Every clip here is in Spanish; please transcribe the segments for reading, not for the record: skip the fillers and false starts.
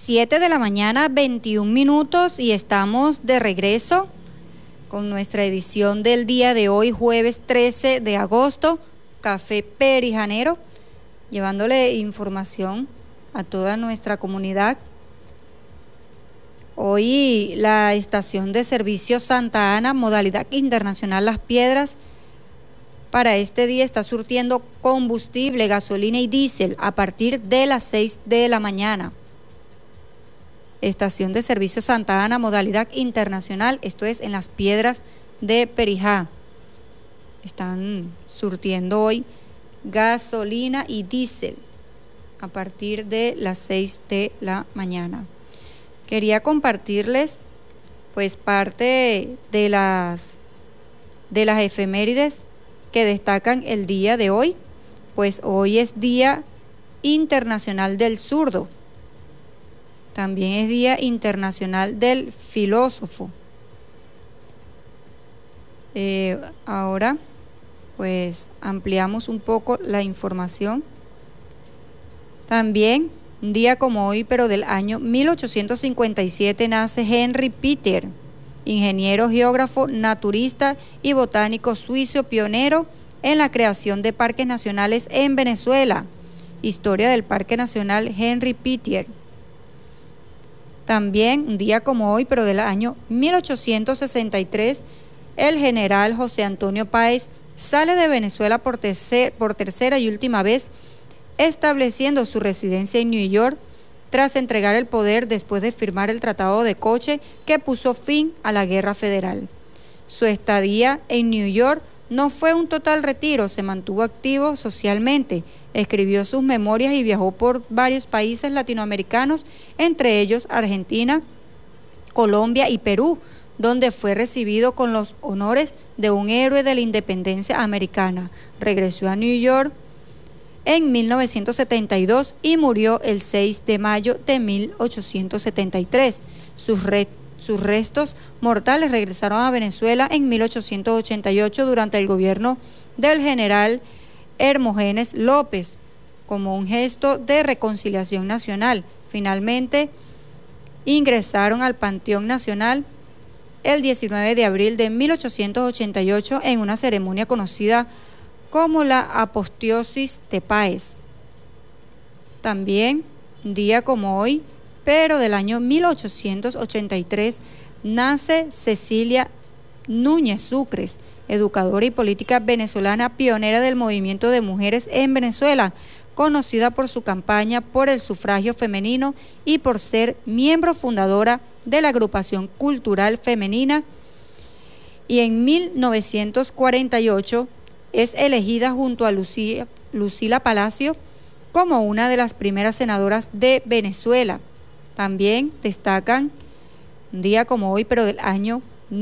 7 de la mañana, 21 minutos, y estamos de regreso con nuestra edición del día de hoy, jueves 13 de agosto, Café Perijanero, llevándole información a toda nuestra comunidad. Hoy la estación de servicio Santa Ana, modalidad internacional Las Piedras, para este día está surtiendo combustible, gasolina y diésel a partir de las 6 de la mañana. Estación de servicio Santa Ana, modalidad internacional, esto es en Las Piedras de Perijá. Están surtiendo hoy gasolina y diésel a partir de las 6 de la mañana. Quería compartirles pues parte de las efemérides que destacan el día de hoy, pues hoy es Día Internacional del Zurdo. También es Día Internacional del Filósofo. Ahora, pues ampliamos un poco la información. También, un día como hoy, pero del año 1857, nace Henri Pittier, ingeniero, geógrafo, naturista y botánico suizo, pionero en la creación de parques nacionales en Venezuela. Historia del Parque Nacional Henri Pittier. También, un día como hoy, pero del año 1863, el general José Antonio Páez sale de Venezuela por tercera y última vez, estableciendo su residencia en New York, tras entregar el poder después de firmar el Tratado de Coche que puso fin a la Guerra Federal. Su estadía en New York no fue un total retiro, se mantuvo activo socialmente, escribió sus memorias y viajó por varios países latinoamericanos, entre ellos Argentina, Colombia y Perú, donde fue recibido con los honores de un héroe de la independencia americana. Regresó a New York en 1972 y murió el 6 de mayo de 1873. Sus restos mortales regresaron a Venezuela en 1888 durante el gobierno del general Hermógenes López, como un gesto de reconciliación nacional. Finalmente ingresaron al Panteón Nacional el 19 de abril de 1888 en una ceremonia conocida como la apoteosis de Páez. También, un día como hoy, pero del año 1883, nace Cecilia Núñez Sucres, educadora y política venezolana, pionera del movimiento de mujeres en Venezuela, conocida por su campaña por el sufragio femenino y por ser miembro fundadora de la agrupación cultural femenina. Y en 1948 es elegida junto a Lucila Palacio como una de las primeras senadoras de Venezuela. También destacan, un día como hoy, pero del año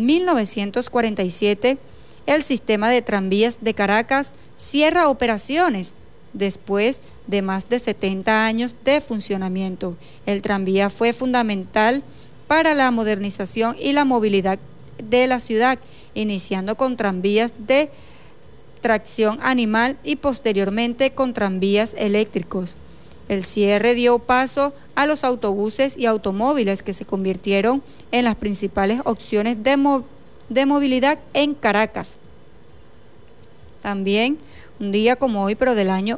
1947, el sistema de tranvías de Caracas cierra operaciones después de más de 70 años de funcionamiento. El tranvía fue fundamental para la modernización y la movilidad de la ciudad, iniciando con tranvías de tracción animal y posteriormente con tranvías eléctricos. El cierre dio paso a los autobuses y automóviles, que se convirtieron en las principales opciones de movilidad en Caracas. También, un día como hoy, pero del año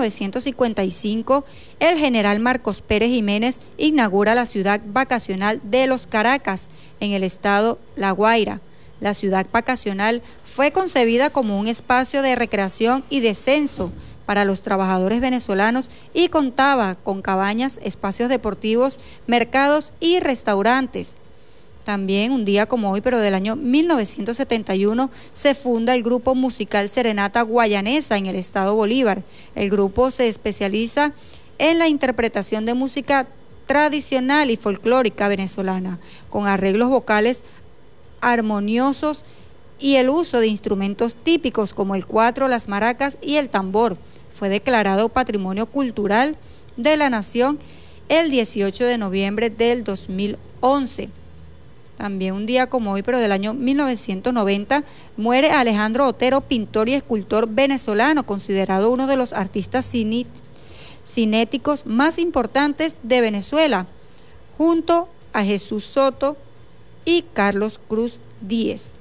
1955, el general Marcos Pérez Jiménez inaugura la ciudad vacacional de Los Caracas, en el estado La Guaira. La ciudad vacacional fue concebida como un espacio de recreación y descenso para los trabajadores venezolanos y contaba con cabañas, espacios deportivos, mercados y restaurantes. También, un día como hoy, pero del año 1971, se funda el grupo musical Serenata Guayanesa en el estado Bolívar. El grupo se especializa en la interpretación de música tradicional y folclórica venezolana, con arreglos vocales armoniosos y el uso de instrumentos típicos como el cuatro, las maracas y el tambor. Fue declarado Patrimonio Cultural de la Nación el 18 de noviembre del 2011. También un día como hoy, pero del año 1990, muere Alejandro Otero, pintor y escultor venezolano, considerado uno de los artistas cinéticos más importantes de Venezuela. junto a Jesús Soto y Carlos Cruz Díez.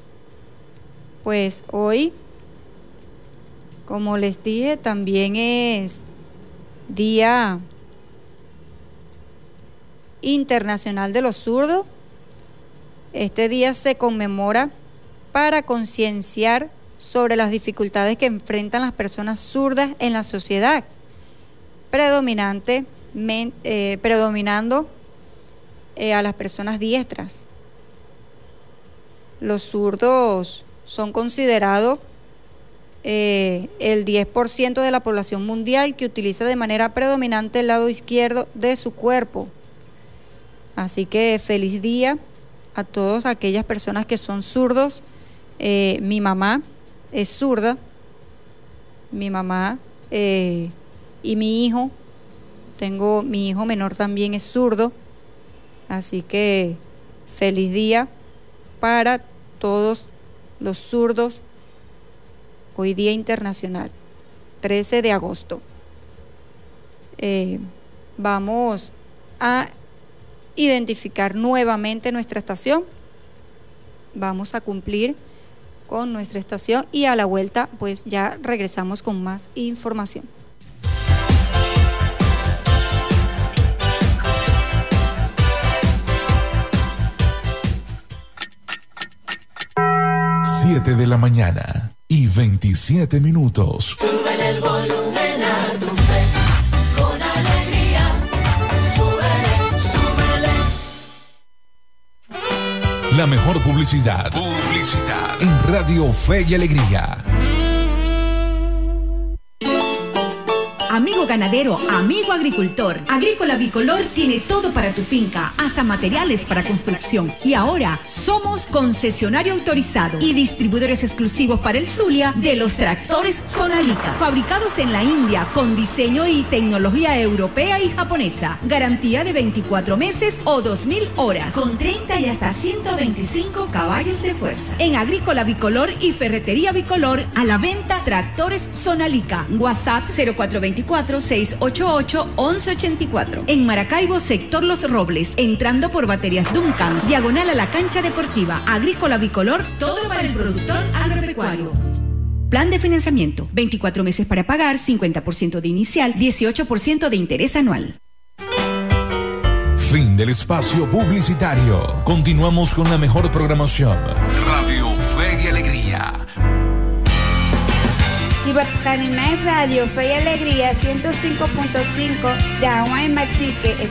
Pues hoy, como les dije, también es Día Internacional de los Zurdos. Este día se conmemora para concienciar sobre las dificultades que enfrentan las personas zurdas en la sociedad, predominando a las personas diestras. Los zurdos son considerados el 10% de la población mundial que utiliza de manera predominante el lado izquierdo de su cuerpo. Así que feliz día a todas aquellas personas que son zurdos. Mi mamá es zurda, mi mamá y mi hijo, mi hijo menor también es zurdo, así que feliz día para todos los zurdos. Hoy Día Internacional, 13 de agosto. Vamos a identificar nuevamente nuestra estación. Vamos a cumplir con nuestra estación y a la vuelta pues ya regresamos con más información. Siete de la mañana y 27 minutos. Súbele el volumen a tu fe, con alegría. Súbele, súbele. La mejor publicidad en Radio Fe y Alegría. Amigo ganadero, amigo agricultor, Agrícola Bicolor tiene todo para tu finca, hasta materiales para construcción. Y ahora somos concesionario autorizado y distribuidores exclusivos para el Zulia de los tractores Sonalica, fabricados en la India con diseño y tecnología europea y japonesa. Garantía de 24 meses o 2.000 horas, con 30 y hasta 125 caballos de fuerza. En Agrícola Bicolor y Ferretería Bicolor, a la venta tractores Sonalica. WhatsApp 0424-688-1184. En Maracaibo, sector Los Robles, entrando por Baterías Duncan, diagonal a la cancha deportiva. Agrícola Bicolor, todo para el productor agropecuario. Plan de financiamiento, 24 meses para pagar, 50% de inicial, 18% de interés anual. Fin del espacio publicitario. Continuamos con la mejor programación. Radio Fe y Alegría. Chivatanimé Radio Fe y Alegría 105.5 de Aguay Machique.